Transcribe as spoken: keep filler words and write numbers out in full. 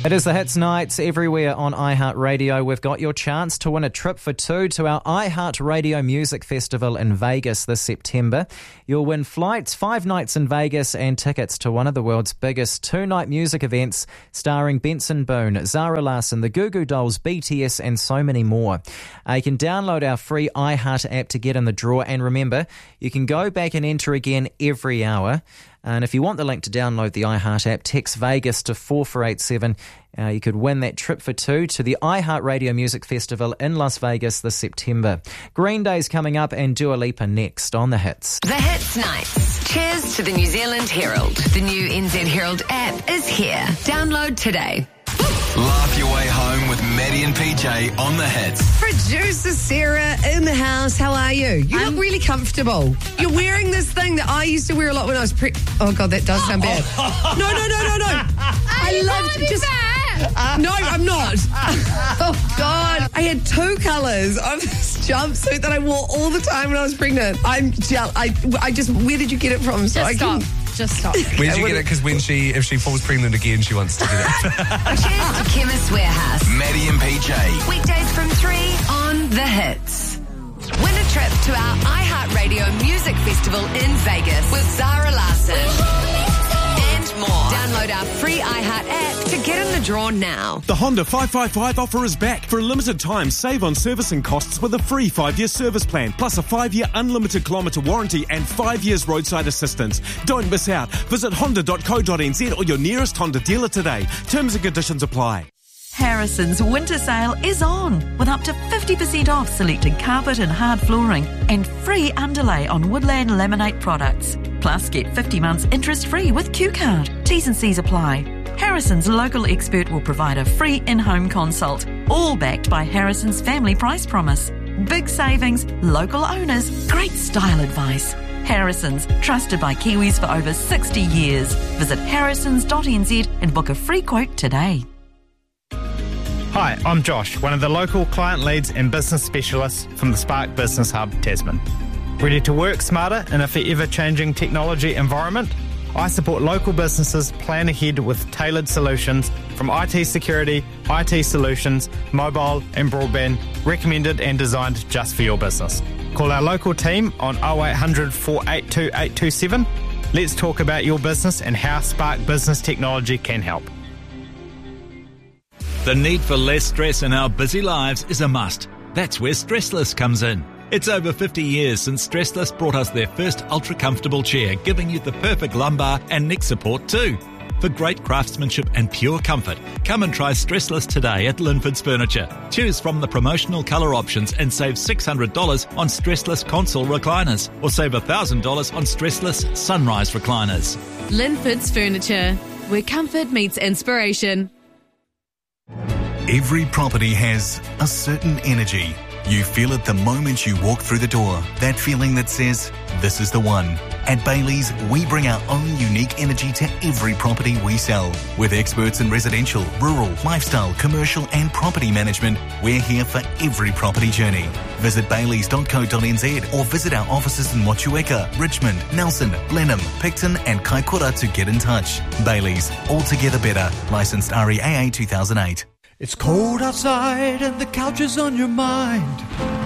It is the Hits Nights everywhere on iHeartRadio. We've got your chance to win a trip for two to our iHeartRadio Music Festival in Vegas this September. You'll win flights, five nights in Vegas, and tickets to one of the world's biggest two-night music events starring Benson Boone, Zara Larsson, the Goo Goo Dolls, B T S, and so many more. Uh, you can download our free iHeart app to get in the draw, and remember, you can go back and enter again every hour. And if you want the link to download the iHeart app, text Vegas to four four eight seven. Uh, you could win that trip for two to the iHeartRadio Music Festival in Las Vegas this September. Green Day's coming up and Dua Lipa next on The Hits. The Hits Nights. Cheers to the New Zealand Herald. The new N Z Herald app is here. Download today. Laugh your way home with Maddie and P J on The Hits. Producer Sarah in the house. How are you? You I'm, look really comfortable. You're wearing this thing that I used to wear a lot when I was pre... Oh, God, that does sound bad. No, no, no, no, no. I loved it. Just... No, I'm not. Oh, God. I had two colours of this jumpsuit that I wore all the time when I was pregnant. I'm jealous. I, I just... Where did you get it from? So Just I stop. Can... Just stop. Where'd you get it? Because when she, if she falls pregnant again, she wants to get it. Cheers to Chemist Warehouse. Maddie and P J. Weekdays from three on The Hits. Win a trip to our iHeartRadio Music Festival in Vegas with Zara Larsson. And more. Download our free iHeart app to get in the draw now. The Honda five five five offer is back. For a limited time, save on servicing costs with a free five-year service plan, plus a five-year unlimited kilometre warranty and five years roadside assistance. Don't miss out. Visit honda dot co dot n z or your nearest Honda dealer today. Terms and conditions apply. Harrison's winter sale is on, with up to fifty percent off selected carpet and hard flooring and free underlay on Woodland Laminate products. Plus, get fifty months interest-free with Q Card. T's and C's apply. Harrison's local expert will provide a free in-home consult, all backed by Harrison's family price promise. Big savings, local owners, great style advice. Harrison's, trusted by Kiwis for over sixty years. Visit harrisons dot n z and book a free quote today. Hi, I'm Josh, one of the local client leads and business specialists from the Spark Business Hub, Tasman. Ready to work smarter in a forever changing technology environment? I support local businesses plan ahead with tailored solutions from I T security, I T solutions, mobile and broadband, recommended and designed just for your business. Call our local team on oh eight hundred, four eight two, eight two seven. Let's talk about your business and how Spark Business Technology can help. The need for less stress in our busy lives is a must. That's where Stressless comes in. It's over fifty years since Stressless brought us their first ultra-comfortable chair, giving you the perfect lumbar and neck support too. For great craftsmanship and pure comfort, come and try Stressless today at Linford's Furniture. Choose from the promotional colour options and save six hundred dollars on Stressless console recliners, or save one thousand dollars on Stressless sunrise recliners. Linford's Furniture, where comfort meets inspiration. Every property has a certain energy. You feel it the moment you walk through the door. That feeling that says, this is the one. At Bailey's, we bring our own unique energy to every property we sell. With experts in residential, rural, lifestyle, commercial and property management, we're here for every property journey. Visit baileys dot co dot n z or visit our offices in Motueka, Richmond, Nelson, Blenheim, Picton and Kaikoura to get in touch. Bailey's, altogether better. Licensed R E A A two thousand eight. It's cold outside and the couch is on your mind.